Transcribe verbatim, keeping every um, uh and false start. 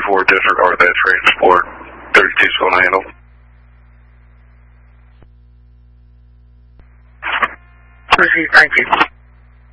four, disregard that transport. thirty-two's going to handle. Proceed, thank you.